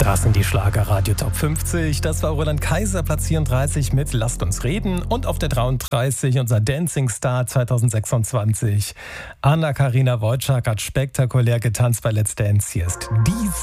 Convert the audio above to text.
Das sind die Schlager-Radio Top 50. Das war Roland Kaiser, Platz 34 mit Lasst uns reden. Und auf der 33 unser Dancing Star 2026. Anna-Karina Wojcik hat spektakulär getanzt bei Let's Dance. Hier ist Die